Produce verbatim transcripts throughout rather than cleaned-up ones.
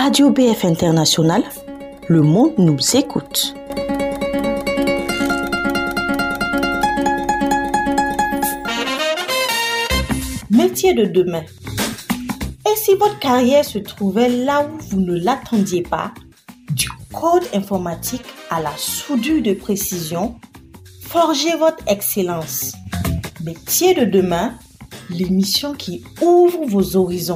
Radio B F International, le monde nous écoute. Métier de demain. Et si votre carrière se trouvait là où vous ne l'attendiez pas, du code informatique à la soudure de précision, forgez votre excellence. Métier de demain, l'émission qui ouvre vos horizons.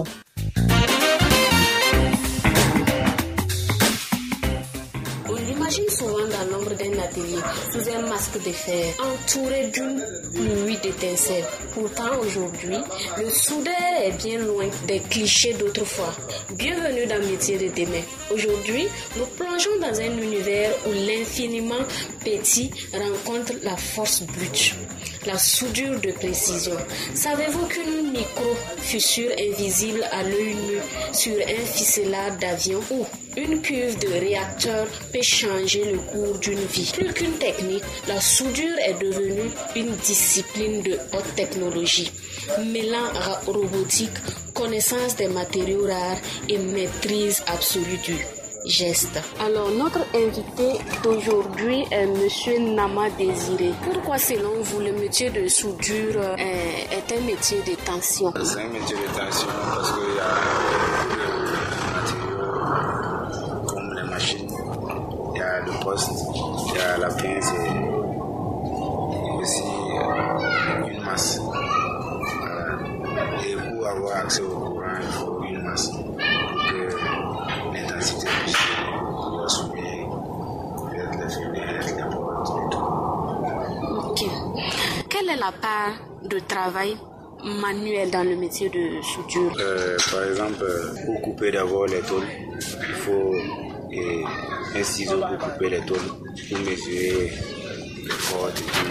Souvent dans l'ombre d'un atelier, sous un masque de fer, entouré d'une pluie d'étincelles. Pourtant aujourd'hui, le soudeur est bien loin des clichés d'autrefois. Bienvenue dans le métier de demain. Aujourd'hui, nous plongeons dans un univers où l'infiniment petit rencontre la force brute. La soudure de précision. Savez-vous qu'une micro-fissure invisible à l'œil nu sur un ficelard d'avion ou une cuve de réacteur peut changer le cours d'une vie? Plus qu'une technique, la soudure est devenue une discipline de haute technologie, mêlant robotique, connaissance des matériaux rares et maîtrise absolue du geste. Alors, notre invité d'aujourd'hui est Monsieur Nama Désiré. Pourquoi, selon vous, le métier de soudure est, est un métier de tension? C'est un métier de tension parce qu'il y a des matériaux comme les machines, il y a le poste, il y a la pince et aussi une masse. Et pour avoir accès au courant, il faut une masse. L'intensité du chien doit soulever, peut-être les fenêtres, les portes et tout. Ok. Quelle est la part de travail manuel dans le métier de soudure? euh, Par exemple, pour couper d'abord les tôles, il faut et, un ciseau pour couper les tôles, pour mesurer les portes et tout.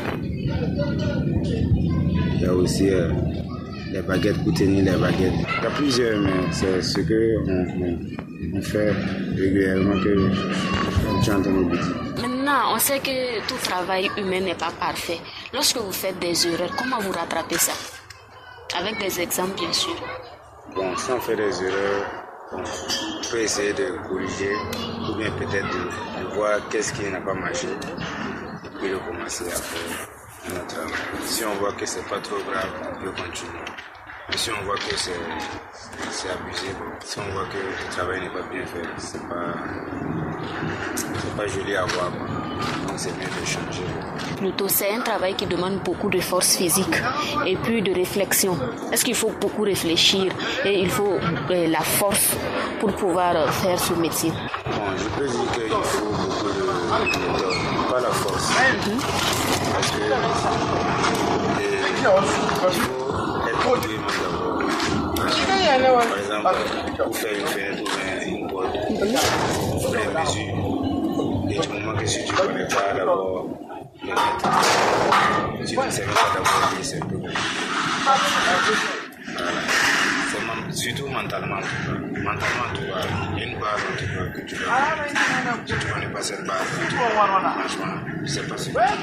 Il y a aussi euh, les baguettes pour tenir les baguettes. Il y a plusieurs, mais c'est ce que on, on, on fait régulièrement que tu entends nous dire. Maintenant, on sait que tout travail humain n'est pas parfait. Lorsque vous faites des erreurs, comment vous rattrapez ça? Avec des exemples, bien sûr. Bon, si on fait des erreurs, on peut essayer de corriger ou bien peut-être de, de voir qu'est-ce qui n'a pas marché et puis de commencer à faire notre travail. Si on voit que c'est pas trop grave, on peut continuer. Mais si on voit que c'est, c'est abusé, bon, si on voit que le travail n'est pas bien fait, c'est pas, c'est pas joli à voir, quoi. Donc c'est mieux de changer. Plutôt, c'est un travail qui demande beaucoup de force physique et puis de réflexion. Est-ce qu'il faut beaucoup réfléchir et il faut euh, la force pour pouvoir euh, faire ce métier? Bon, je peux dire qu'il faut beaucoup de méthode, pas la force. Mm-hmm. Parce que et, il faut être vraiment d'abord. Par exemple, pour faire une fenêtre ou une porte, il faut les mesures. Et du moment que si tu ne connais pas d'abord les mettre, si tu ne sais pas d'abord, c'est un peu compliqué. C'est surtout mentalement. Mentalement, tu vois, il y a une base en tout cas que tu dois connaître. Si tu ne connais pas cette base, franchement, je ne sais pas si tu peux faire.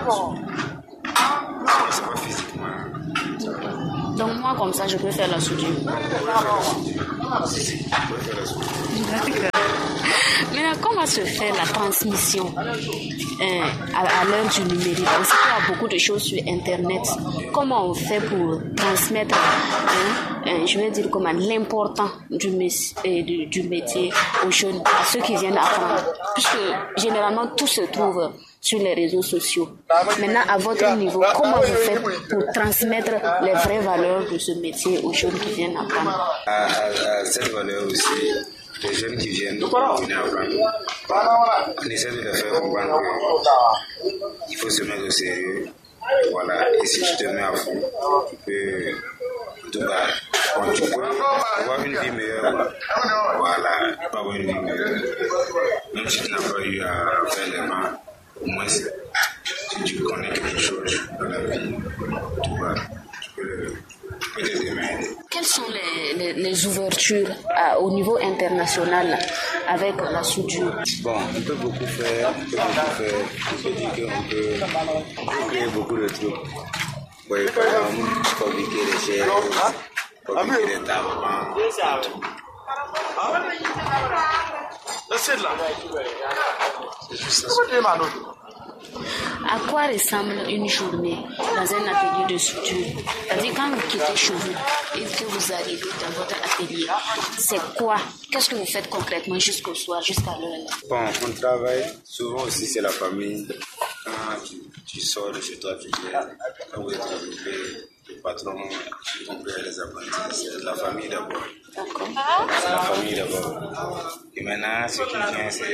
C'est pas physiquement. Donc moi, comme ça, je peux faire la soudure. Si, si, tu peux faire la soudure. Maintenant, comment se fait la transmission euh, à, à l'heure du numérique? On sait qu'il y a beaucoup de choses sur Internet. Comment on fait pour transmettre, hein, euh, je vais dire comment, l'important du, euh, du, du métier aux jeunes, à ceux qui viennent apprendre? Puisque généralement, tout se trouve sur les réseaux sociaux. Maintenant, à votre niveau, comment vous faites pour transmettre les vraies valeurs de ce métier aux jeunes qui viennent apprendre? À, à, à cette valeur aussi, les jeunes qui viennent venir apprendre, on essaie de les faire comprendre qu'il faut se mettre au sérieux. Voilà, et si tu te mets à fond, tu peux tout bas. Bon, tu peux avoir une vie meilleure. Voilà, tu peux avoir une vie meilleure. Même si tu n'as pas eu à faire les mains, au moins si tu connais quelque chose dans la vie, tu vas, tu peux le. Quelles sont les, les, les ouvertures à, au niveau international avec la soudure? Bon, on peut beaucoup faire, on peut beaucoup faire. On peut dire qu'on peut, on peut créer beaucoup de trucs. Oui, par exemple, fabriquer des chaises, fabriquer des tables, tout. À quoi ressemble une journée dans un atelier de soudure? C'est-à-dire quand vous quittez chez vous et que vous arrivez dans votre atelier, c'est quoi? Qu'est-ce que vous faites concrètement jusqu'au soir, jusqu'à l'heure? Bon, on travaille. Souvent aussi c'est la famille. Quand tu, tu sors de chez toi, tu viens, quand vous êtes arrivé, le patron, y compris les apprentis, c'est la famille d'abord. D'accord. C'est la famille d'abord. Et maintenant, ce qui vient, c'est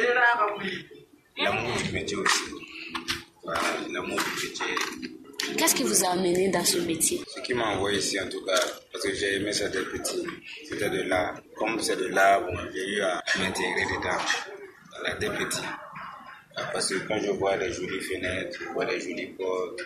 l'amour du métier aussi. Voilà, l'amour du métier. Qu'est-ce qui vous a amené dans ce métier? Ce qui m'a envoyé ici, en tout cas, parce que j'ai aimé ça dès petit, c'était de l'art. Comme c'est de l'art, bon, j'ai eu à m'intégrer dedans, voilà, dès petit. Parce que quand je vois des jolies fenêtres, je vois des jolies portes,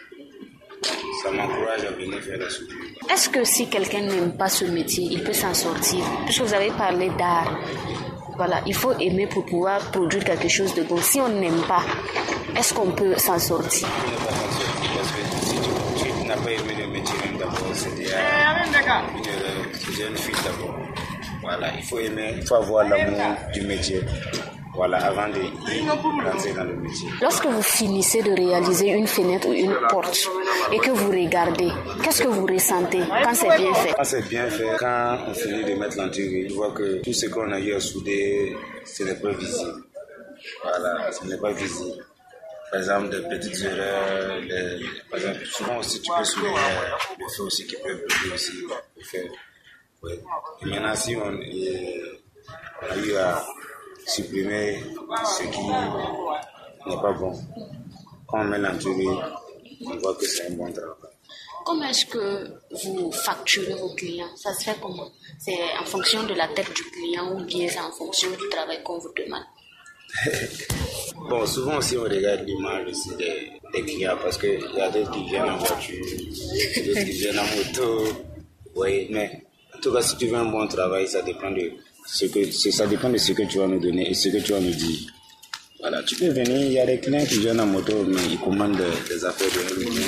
ça m'encourage à venir faire la soudure. Est-ce que si quelqu'un n'aime pas ce métier, il peut s'en sortir? Puisque vous avez parlé d'art. Voilà, il faut aimer pour pouvoir produire quelque chose de bon. Si on n'aime pas, est-ce qu'on peut s'en sortir? On ne peut pas s'en sortir parce que si tu, tu n'as pas aimé le métier même d'abord, c'est déjà une erreur. C'est déjà une fuite d'abord. Voilà, il faut aimer, il faut avoir l'amour du métier. Voilà, avant de rentrer dans le métier. Lorsque vous finissez de réaliser une fenêtre ou une porte et que vous regardez, qu'est-ce que vous ressentez quand c'est bien fait? Quand c'est bien fait, quand on finit de mettre l'enduit, je vois que tout ce qu'on a eu à souder, ce n'est pas visible. Voilà, ce n'est pas visible. Par exemple, des petites erreurs, des, par exemple, souvent aussi tu peux soulever le feu aussi qui peut brûler aussi. Le feu. Ouais. Et maintenant, si on, et, on a eu à supprimer ce qui n'est pas bon. Quand on met l'enduit, on voit que c'est un bon travail. Comment est-ce que vous facturez vos clients? Ça se fait comment? C'est en fonction de la tête du client ou bien c'est en fonction du travail qu'on vous demande? Bon, souvent aussi on regarde l'image aussi des, des clients parce qu'il y a d'autres qui viennent en voiture, d'autres qui viennent en moto. Oui, mais en tout cas, si tu veux un bon travail, ça dépend de ce que, ça dépend de ce que tu vas nous donner et ce que tu vas nous dire. Voilà, tu peux venir, il y a des clients qui viennent en moto, mais ils commandent des, des affaires de nous.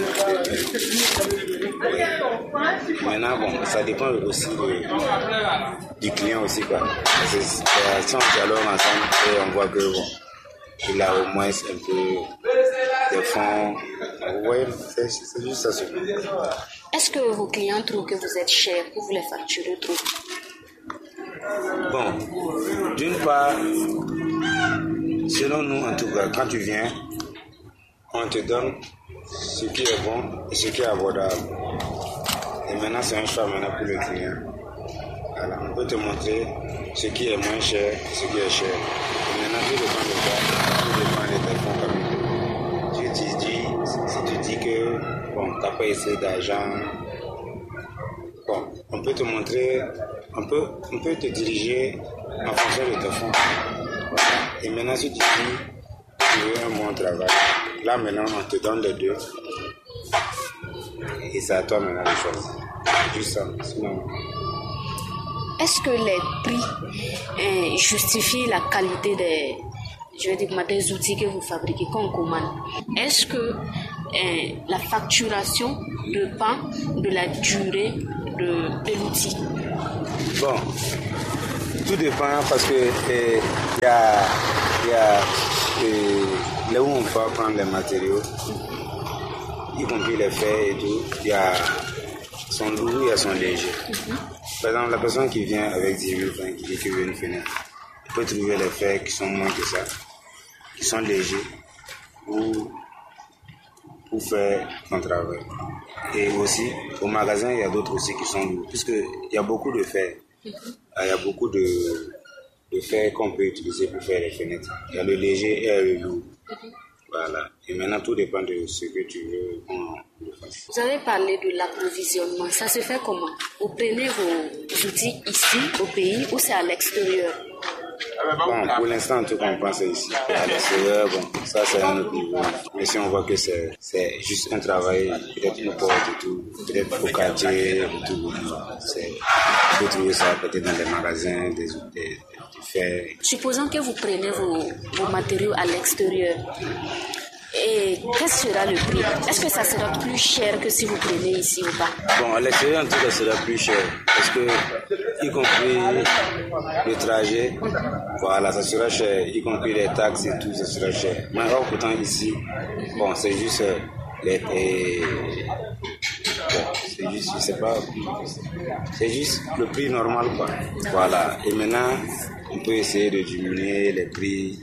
Oui. Maintenant, bon, ça dépend aussi de, du client aussi, quoi. Parce que si on dialogue ensemble et on voit que, bon, il a au moins un peu de fonds. Oui, c'est, c'est juste ça. Est-ce que vos clients trouvent que vous êtes cher, que vous les facturez trop? Bon, d'une part, selon nous, en tout cas, quand tu viens, on te donne ce qui est bon et ce qui est abordable. Et maintenant, c'est un choix maintenant pour le client. Alors, on peut te montrer ce qui est moins cher et ce qui est cher. Et maintenant, tout dépend de toi, tout dépend de tes fonds comme je te dis, si tu dis que, bon, tu n'as pas essayé d'argent, bon, on peut te montrer, on peut, on peut te diriger en fonction de tes fonds. Et maintenant, si tu dis tu veux un bon travail, là maintenant on te donne les deux. Et c'est à toi maintenant de choisir. Juste ça. Sinon... Est-ce que les prix euh, justifient la qualité des, je veux dire, des outils que vous fabriquez, qu'on commande? Est-ce que euh, la facturation dépend de la durée de, de l'outil? Bon, tout dépend parce que il euh, y a, y a euh, là où on va prendre les matériaux, y compris les fers et tout, il y a son lourd et son léger. Mm-hmm. Par exemple, la personne qui vient avec dix mille francs, qui dit qu'il veut une fenêtre, il peut trouver les fers qui sont moins que ça, qui sont légers, pour, pour faire son travail. Et aussi, au magasin, il y a d'autres aussi qui sont lourds, puisqu'il y a beaucoup de fer. Mm-hmm. Il y a beaucoup de, de fer qu'on peut utiliser pour faire les fenêtres. Il y a le léger et le lourd. Mm-hmm. Voilà. Et maintenant, tout dépend de ce que tu veux qu'on le fasse. Vous avez parlé de l'approvisionnement. Ça se fait comment? Vous prenez vos outils ici, au pays, ou c'est à l'extérieur? Bon, pour l'instant, en tout cas, on pense ici. À l'extérieur, bon, ça c'est un autre niveau. Mais si on voit que c'est, c'est juste un travail, peut-être une porte et tout, peut-être au quartier et tout, c'est, il faut trouver ça peut-être dans des magasins, des, des, des fers. Supposons que vous prenez vos, vos matériaux à l'extérieur. Et qu'est-ce sera le prix? Est-ce que ça sera plus cher que si vous prenez ici ou pas? Bon, à l'extérieur, en tout cas, ça sera plus cher. Parce que, y compris le trajet, voilà, ça sera cher. Y compris les taxes et tout, ça sera cher. Mais alors, pourtant, ici, bon, c'est juste les... les bon, c'est juste, je sais pas, c'est juste le prix normal, quoi. Voilà. Et maintenant, on peut essayer de diminuer les prix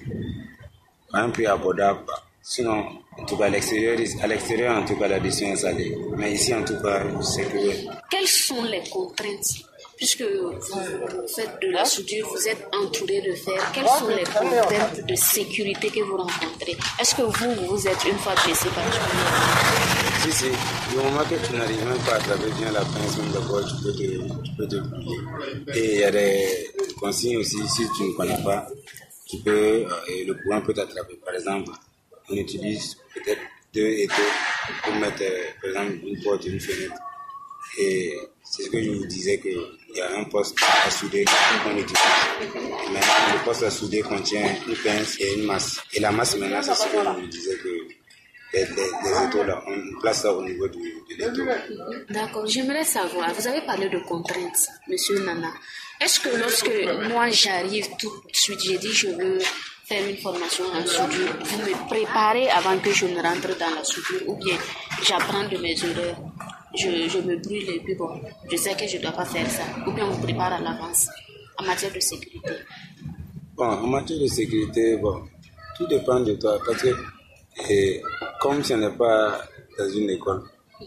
à un prix abordable, quoi. Sinon, en tout cas, à l'extérieur, à l'extérieur, en tout cas, l'addition est salée. Mais ici, en tout cas, c'est que... Quelles sont les contraintes? Puisque vous faites de la soudure, vous êtes entouré de fer, quelles sont les contraintes de sécurité que vous rencontrez? Est-ce que vous, vous êtes une fois blessé particulièrement? Si, si. Du moment que tu n'arrives même pas à attraper bien la pince, même d'abord, tu peux te, tu peux te plier. Et il y a des consignes aussi, si tu ne connais pas, tu peux, euh, le courant peut t'attraper. Par exemple, on utilise peut-être deux et deux pour mettre, euh, par exemple, une porte et une fenêtre. Et c'est ce que je vous disais, qu'il y a un poste à souder qu'on utilise. Mais le poste à souder contient une pince et une masse. Et la masse, maintenant, c'est ce que je vous disais, que les, les, les étaux, là, on place ça au niveau du, de l'étau. D'accord, j'aimerais savoir, vous avez parlé de contraintes, monsieur Nana. Est-ce que lorsque moi j'arrive tout de suite, j'ai dit je veux faire une formation en soudure, vous me préparez avant que je ne rentre dans la soudure, ou bien j'apprends de mes erreurs, je, je me brûle et puis bon, je sais que je ne dois pas faire ça, ou bien on me prépare à l'avance en matière de sécurité? Bon, en matière de sécurité, bon, tout dépend de toi, parce que et, comme ce n'est pas dans une école,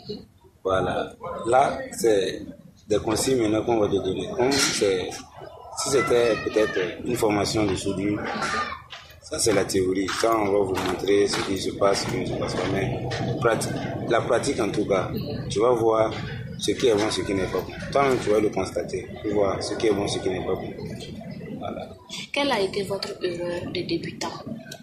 voilà, là c'est des consignes maintenant qu'on va te donner. Comme c'est, si c'était peut-être une formation de soudure, ça c'est la théorie. Ça on va vous montrer ce qui se passe, ce qui ne se passe pas. Mais pratique, la pratique en tout cas, tu vas voir ce qui est bon, ce qui n'est pas bon. Toi-même tu vas le constater, tu vas voir ce qui est bon, ce qui n'est pas bon. Voilà. Quelle a été votre erreur de débutant?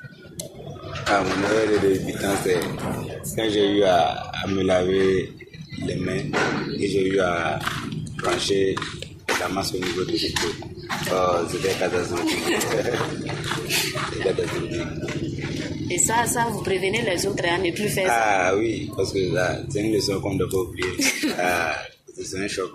Ah, mon erreur de débutant, c'est quand j'ai eu à, à me laver les mains et j'ai eu à brancher la masse au niveau des épaules. Oh, c'était catastrophique. C'était catastrophique. Et ça, ça, vous prévenez les autres à ne plus faire ça? Ah oui, parce que là, c'est une leçon qu'on ne doit pas oublier. Ah, c'est un choc.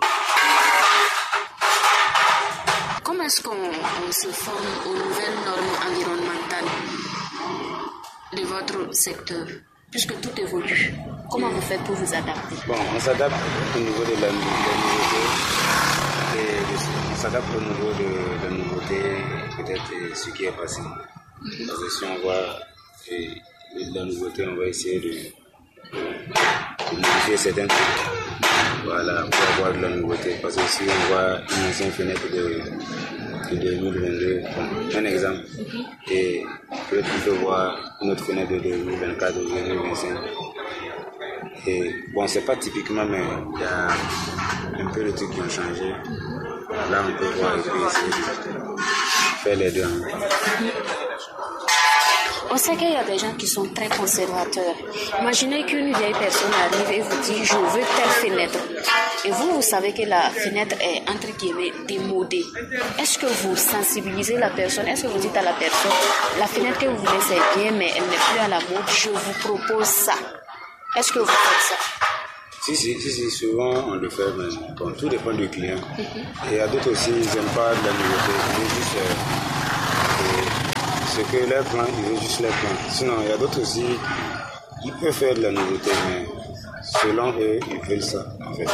Comment est-ce qu'on on se forme aux nouvelles normes environnementales de votre secteur, puisque tout évolue? Comment vous faites pour vous adapter? Bon, on s'adapte au niveau de la, la nouveauté. Et on s'adapte au niveau de la nouveauté, peut-être ce qui est passé. Mm-hmm. Parce que si on voit et, la nouveauté, on va essayer de, de modifier certains trucs. Voilà, pour avoir de la nouveauté. Parce que si on voit une ancienne fenêtre de, de deux mille vingt-deux, bon, un exemple, mm-hmm. et peut-être on peut voir une autre fenêtre de deux mille vingt-quatre ou deux mille vingt-cinq. Et bon, c'est pas typiquement, mais il y a un peu de trucs qui ont changé. Là, on peut voir et puis essayer de faire les deux. On sait qu'il y a des gens qui sont très conservateurs. Imaginez qu'une vieille personne arrive et vous dit « je veux telle fenêtre ». Et vous, vous savez que la fenêtre est entre guillemets démodée. Est-ce que vous sensibilisez la personne? Est-ce que vous dites à la personne « la fenêtre que vous voulez c'est bien, mais elle n'est plus à la mode, je vous propose ça ». Est-ce que vous faites ça? Si, si, si, si, souvent on le fait, mais bon, tout dépend du client. Mm-hmm. Et il y a d'autres aussi, ils n'aiment pas de la nouveauté, ils veulent juste euh, ce que leur plan, ils veulent juste leur plan. Sinon, il y a d'autres aussi, ils peuvent faire de la nouveauté, mais selon eux, ils veulent ça, en fait.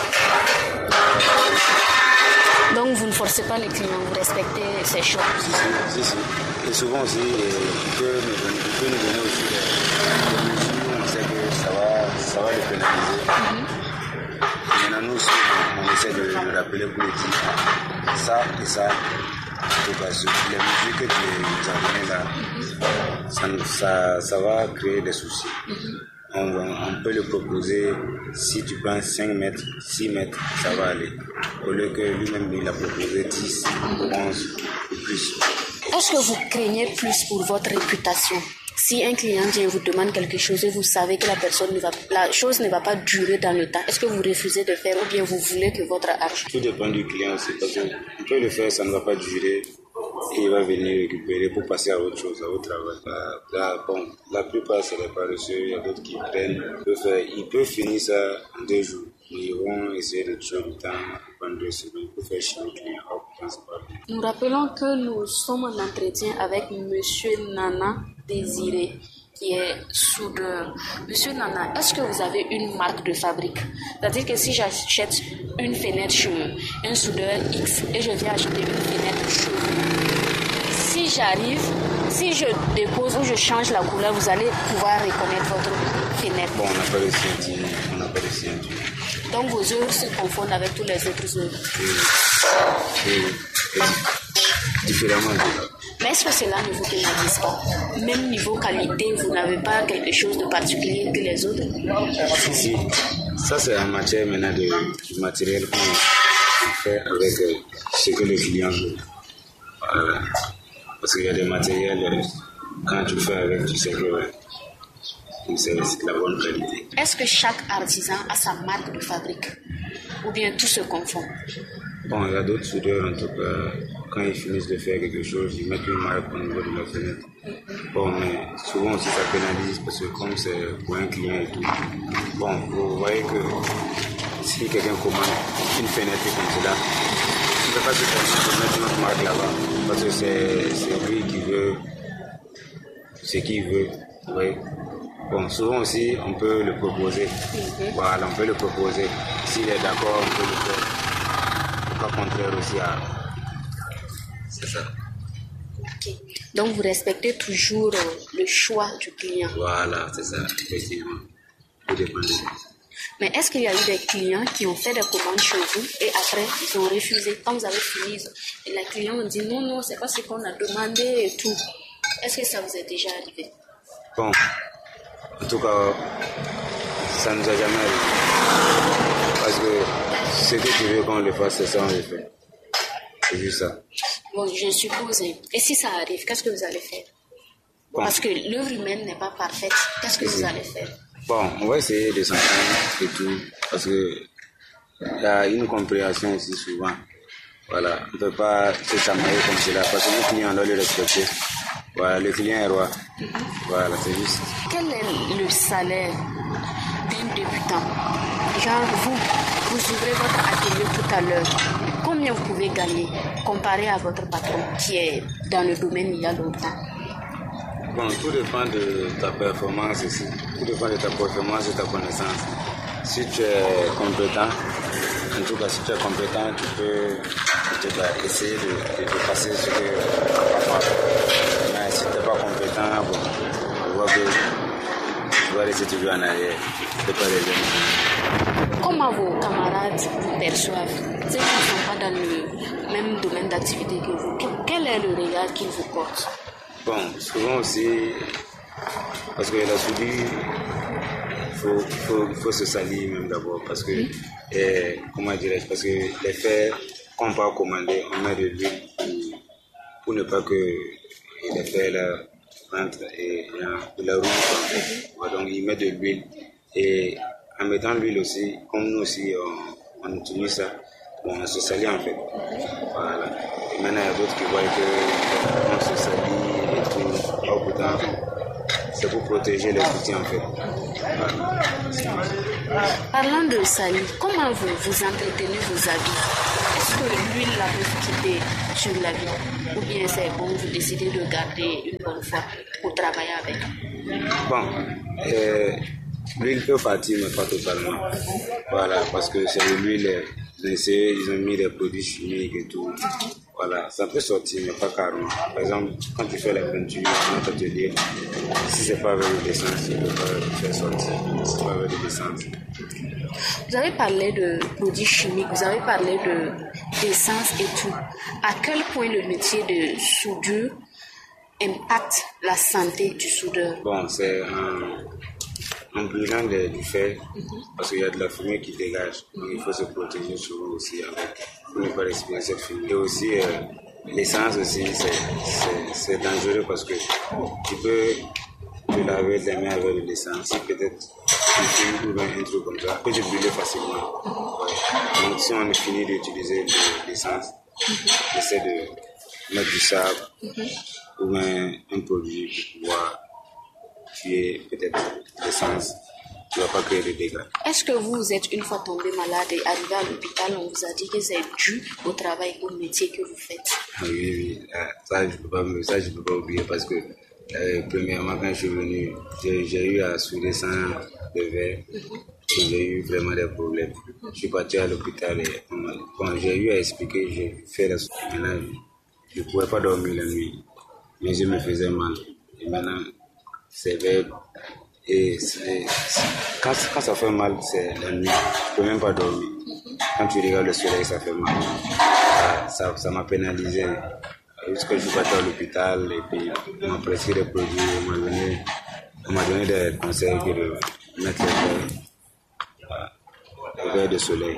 Donc vous ne forcez pas les clients, vous respectez ces choix? Si, si, si, si. Et souvent aussi, ils peuvent nous donner, ils peuvent nous donner aussi des mesures, on sait que ça va, ça va les pénaliser. Mm-hmm. Maintenant, nous aussi, on essaie de le rappeler pour le dire. Ça et ça, en tout cas, les mesures que tu nous as données là, ça, ça, ça va créer des soucis. Mm-hmm. On, on peut le proposer, si tu prends cinq mètres, six mètres, ça va aller. Au lieu que lui-même, il a proposé dix, onze ou plus. Est-ce que vous craignez plus pour votre réputation? Si un client vient vous demande quelque chose et vous savez que la personne ne va, la chose ne va pas durer dans le temps, est-ce que vous refusez de faire ou bien vous voulez que votre argent? Tout dépend du client aussi, parce qu'on peut le faire, ça ne va pas durer. et il va venir récupérer pour passer à autre chose, à autre travail. Là, bon, la plupart c'est les paresseux, il y a d'autres qui prennent, ils peuvent, faire, ils peuvent finir ça en deux jours. Ils vont essayer de tuer le temps pendant deux semaines pour faire chier le client. Nous rappelons que nous sommes en entretien avec Monsieur Nana Désiré, qui est soudeur. Monsieur Nana, est-ce que vous avez une marque de fabrique? C'est-à-dire que si j'achète une fenêtre chez un soudeur X et je viens acheter une fenêtre chez vous, si j'arrive, si je dépose ou je change la couleur, vous allez pouvoir reconnaître votre fenêtre. Bon, on n'a pas le scientifique, on n'a pas le scientifique. Donc vos œuvres se confondent avec tous les autres œuvres. Oui, oui, différemment. Mais est-ce que cela ne vous pénalise pas? Même niveau qualité, vous n'avez pas quelque chose de particulier que les autres? Si, si. Ça, c'est en matière maintenant de, du matériel qu'on fait avec euh, ce que le client veut. Voilà. Parce qu'il y a des matériels, euh, quand tu fais avec, tu sais que ouais, c'est de la bonne qualité. Est-ce que chaque artisan a sa marque de fabrique? Ou bien tout se confond? Bon, il y a d'autres soudeurs, en tout cas, quand ils finissent de faire quelque chose, ils mettent une marque au niveau de la fenêtre. Bon, mais souvent aussi ça pénalise parce que comme c'est pour un client et tout, bon, vous voyez que si quelqu'un commande une fenêtre comme cela, il ne peut pas se faire de mettre notre marque là-bas parce que c'est, c'est lui qui veut ce qu'il veut, vous voyez. Bon, souvent aussi, on peut le proposer. Mm-hmm. Voilà, on peut le proposer. S'il est d'accord, on peut le faire. Pas contraire aussi à... C'est ça. Ok. Donc, vous respectez toujours le choix du client. Voilà, c'est ça, effectivement. Tout dépend de ça. Mais est-ce qu'il y a eu des clients qui ont fait des commandes chez vous et après, ils ont refusé? Quand vous avez fini, et les clients ont dit non, non, c'est pas ce qu'on a demandé et tout. Est-ce que ça vous est déjà arrivé? Bon. En tout cas, ça ne nous a jamais arrivé. Parce que ce que tu veux qu'on le fasse, c'est ça, on le fait. C'est juste ça. Bon, je suppose. Et si ça arrive, qu'est-ce que vous allez faire? Bon. Parce que l'œuvre humaine n'est pas parfaite. Qu'est-ce que vous allez faire? Bon, on va essayer de s'entendre et tout. Parce que il y a une compréhension aussi souvent. Voilà, on ne peut pas se chamailler comme cela. Parce que le client doit le respecter. Voilà, le client est roi. Voilà, c'est juste. Quel est le salaire d'un débutant? Genre, vous, vous ouvrez votre atelier tout à l'heure. Combien vous pouvez gagner comparé à votre patron qui est dans le domaine il y a longtemps? Bon, tout dépend de ta performance aussi. Tout dépend de ta performance et de ta connaissance. Si tu es compétent, en tout cas, si tu es compétent, tu peux tu vas essayer de, de, de passer ce que mais si tu n'es pas compétent, bon, on voit que tu vas rester toujours en arrière. C'est pas les Comment vos camarades vous perçoivent? Ceux qui ne sont pas dans le même domaine d'activité que vous, quel est le regard qu'ils vous portent? Bon, souvent aussi, parce que la soudure, il faut, faut, faut se salir même d'abord, parce que, mmh. eh, comment dirais-je, parce que les fers qu'on peut commander, on met de l'huile pour, pour ne pas que les fers là rentrent et de la roue. Mmh. Donc, ils mettent de l'huile. Et en mettant l'huile aussi, comme nous aussi, on, on utilise ça, bon, on se salit en fait. Voilà. Et maintenant, il y a d'autres qui voient qu'on se salit et tout. Au bout d'un c'est pour protéger les outils en fait. Voilà. Parlant de sali, comment vous, vous entretenez vos habits? Est-ce que l'huile la peut quitter sur l'habit? Ou bien c'est bon, vous décidez de garder une bonne fois pour travailler avec? Bon, euh, l'huile peut partir, mais pas totalement. Voilà, parce que c'est de l'huile, ils ont mis des produits chimiques et tout. Voilà, ça peut sortir, mais pas carrément. Par exemple, quand tu fais la peinture dans notre atelier, si c'est pas avec l'essence, tu ne peux pas faire sortir. Si c'est pas avec l'essence. Vous avez parlé de produits chimiques, vous avez parlé de, d'essence et tout. À quel point le métier de soudure impacte la santé du soudeur? Bon, c'est un... en brûlant de, du fer, mm-hmm. parce qu'il y a de la fumée qui dégage. Donc il faut se protéger souvent aussi avec, pour ne pas respirer cette fumée. Et aussi, euh, l'essence aussi, c'est, c'est, c'est dangereux parce que tu peux te laver les mains avec de l'essence. Si peut-être tu fumes ou un truc comme ça, peut te brûler facilement. Mm-hmm. Ouais. Donc si on finit d'utiliser de l'essence, mm-hmm. essaie de mettre du sable mm-hmm. ou un, un produit pour pouvoir tuer peut-être l'essence. Tu ne vas pas créer de dégâts. Est-ce que vous êtes une fois tombé malade et arrivé à l'hôpital, on vous a dit que c'est dû au travail, au métier que vous faites? Oui, oui, ça je ne peux pas, ça, je peux pas oublier parce que euh, premièrement quand je suis venu, j'ai, j'ai eu à souder sans le verre mm-hmm. et j'ai eu vraiment des problèmes. Je suis parti à l'hôpital et bon, j'ai eu à expliquer, j'ai fait la soude. Maintenant, je ne pouvais pas dormir la nuit. Mes yeux me faisaient mal. Et maintenant, c'est vrai. Et c'est, c'est, quand, quand ça fait mal, c'est la nuit. Tu ne peux même pas dormir. Quand tu regardes le soleil, ça fait mal. Ça, ça, ça m'a pénalisé. Jusqu'à je suis parti à l'hôpital et puis on m'a prescrit des produits. On m'a donné, on m'a donné des conseils que de mettre les verres, les verres de soleil.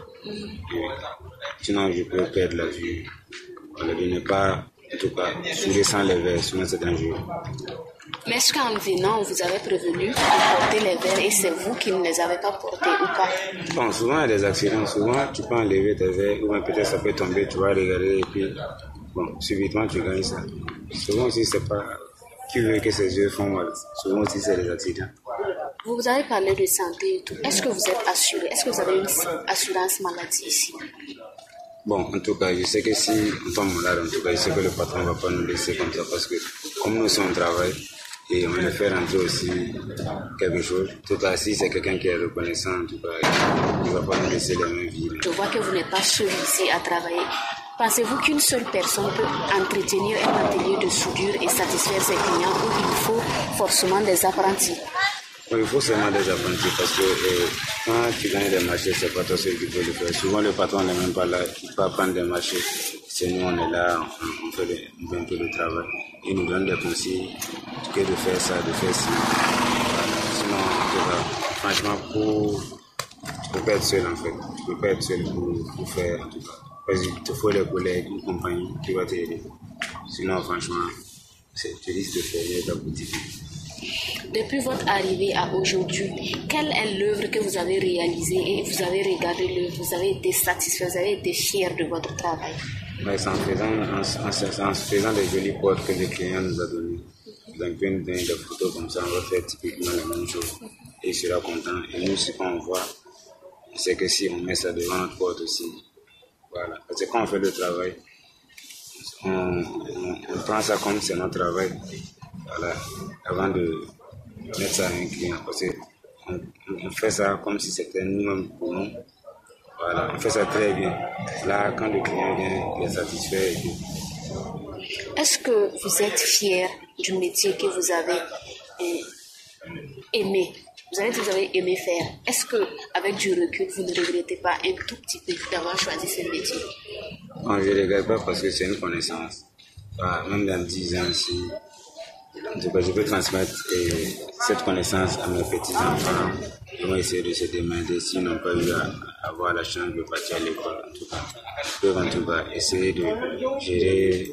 Et, sinon, je peux perdre la vue. Voilà, je n'ai pas, en tout cas, souder sans les verres, sinon c'est dangereux. Mais est-ce qu'en venant, vous avez prévenu de porter les verres et c'est vous qui ne les avez pas portés ou pas? Bon, souvent il y a des accidents. Souvent, tu peux enlever tes verres ou peut-être ça peut tomber, tu vas regarder et puis, bon, subitement tu gagnes ça. Souvent aussi, c'est pas qui veut que ses yeux font mal. Souvent aussi, c'est des accidents. Vous avez parlé de santé et tout. Est-ce que vous êtes assuré? Est-ce que vous avez une assurance maladie ici? Bon, en tout cas, je sais que si on tombe malade, en tout cas, je sais que le patron ne va pas nous laisser comme ça parce que comme nous sommes au travail, et on va faire rentrer aussi quelque chose. En tout cas, si c'est quelqu'un qui est reconnaissant, en tout cas, il ne va pas nous laisser les mains vides. Je vois que vous n'êtes pas seul ici à travailler. Pensez-vous qu'une seule personne peut entretenir un atelier de soudure et satisfaire ses clients ou il faut forcément des apprentis? Oui, il faut seulement des apprentis parce que euh, quand tu gagnes des marchés, c'est pas toi seul qui peut le faire. Souvent, le patron n'est même pas là, il peut prendre des marchés. C'est nous, on est là, on, on, fait le, on fait un peu le travail. Il nous donne des conseils que de faire ça, de faire ça. Sinon, en tout cas, franchement, pour, tu peux pas être seul en fait. Tu peux pas être seul pour, pour faire, en tout cas. Parce qu'il te faut des collègues, une compagnie qui va t'aider. Sinon, franchement, c'est, tu risques de faire ta boutique. Depuis votre arrivée à aujourd'hui, quelle est l'œuvre que vous avez réalisée et vous avez regardé l'œuvre, vous avez été satisfait, vous avez été fier de votre travail? Ouais, c'est en faisant, en, en, en faisant des jolies portes que le client nous a donné. Donc, on donne des photos comme ça, on va faire typiquement la même chose. Et il sera content. Et nous, ce qu'on voit, c'est que si on met ça devant notre porte aussi, voilà. Parce que quand on fait le travail, on, on, on prend ça comme c'est notre travail. Voilà, avant de mettre ça à un client, parce qu'on on fait ça comme si c'était nous-mêmes pour nous. Voilà, on fait ça très bien. Là, quand le client vient, il est satisfait. Et tout. Est-ce que vous êtes fier du métier que vous avez euh, aimé? Vous avez dit que vous avez aimé faire. Est-ce qu'avec du recul, vous ne regrettez pas un tout petit peu d'avoir choisi ce métier? Non, je ne regrette pas parce que c'est une connaissance. Voilà, même dans dix ans ici, en tout cas, je peux transmettre euh, cette connaissance à mes petits-enfants. Ils vont essayer de se demander s'ils n'ont pas eu à avoir la chance de partir à l'école. En tout cas, ils peuvent en tout cas essayer de gérer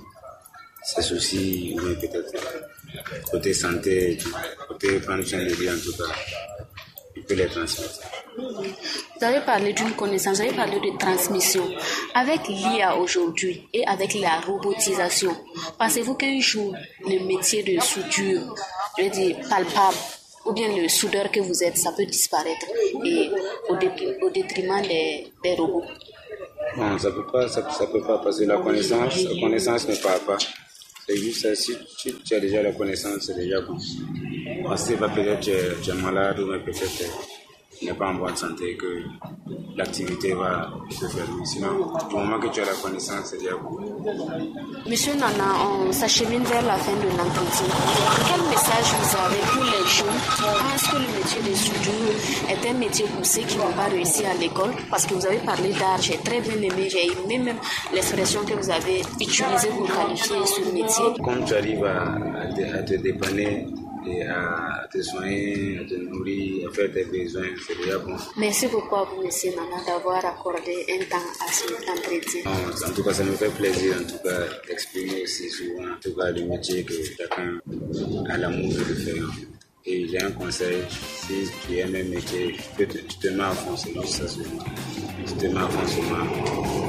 ces soucis, ou peut-être côté santé, côté prendre soin de lui, en tout cas, il peut les transmettre. Vous avez parlé d'une connaissance, vous avez parlé de transmission. Avec l'I A aujourd'hui et avec la robotisation, pensez-vous qu'un jour, le métier de soudure, je veux dire palpable, ou bien le soudeur que vous êtes, ça peut disparaître et au, dé- au détriment des, des robots? Non, ça peut pas, ça, ça peut pas, parce que la connaissance, la connaissance ne part pas. C'est juste, si, si tu as déjà la connaissance, c'est déjà bon. Parce que peut-être tu es, tu es malade ou peut-être tu n'es pas en bonne santé que l'activité va se faire. Sinon, du moment que tu as la connaissance, c'est déjà bon. Monsieur Nana, on s'achemine vers la fin de l'entretien. Quel message vous avez pour les jeunes qui pensent que le métier de soudure est un métier pour ceux qui n'ont pas réussi à l'école? Parce que vous avez parlé d'art, j'ai très bien aimé, j'ai aimé même l'expression que vous avez utilisée pour qualifier ce métier. Quand tu arrives à, à, te, à te dépanner, et à te soigner, à te nourrir, à faire tes besoins, c'est déjà bon. Merci beaucoup à vous, monsieur Nana, d'avoir accordé un temps à cet entretien. Non, en tout cas, ça me fait plaisir, en tout cas, d'exprimer aussi souvent, en tout cas, le métier que chacun a l'amour de le faire. Et j'ai un conseil, si tu aimes un métier, tu te, tu te mets à fond, c'est juste ça seulement. Tu te mets à fond seulement.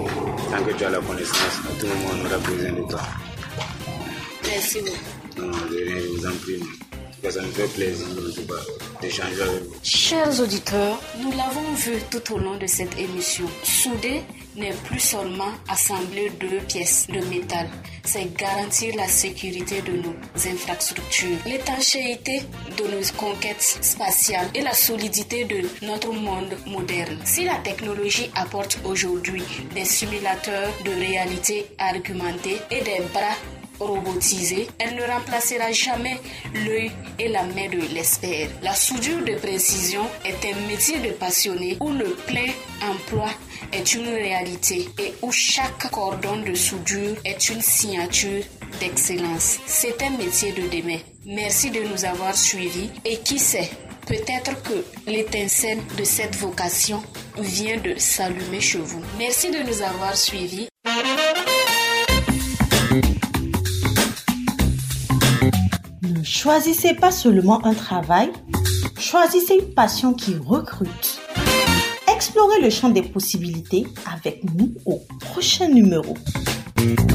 Tant que tu as la connaissance, à tout moment, on aura besoin de toi. Merci beaucoup. Non, de rien, je vous en prie. Ça me fait plaisir en tout cas d'échanger avec vous. Chers auditeurs, nous l'avons vu tout au long de cette émission. Souder n'est plus seulement assembler deux pièces de métal, c'est garantir la sécurité de nos infrastructures, l'étanchéité de nos conquêtes spatiales et la solidité de notre monde moderne. Si la technologie apporte aujourd'hui des simulateurs de réalité augmentée et des bras robotisée, elle ne remplacera jamais l'œil et la main de l'expert. La soudure de précision est un métier de passionné où le plein emploi est une réalité et où chaque cordon de soudure est une signature d'excellence. C'est un métier de demain. Merci de nous avoir suivis et qui sait, peut-être que l'étincelle de cette vocation vient de s'allumer chez vous. Merci de nous avoir suivis. Ne choisissez pas seulement un travail, choisissez une passion qui recrute. Explorez le champ des possibilités avec nous au prochain numéro.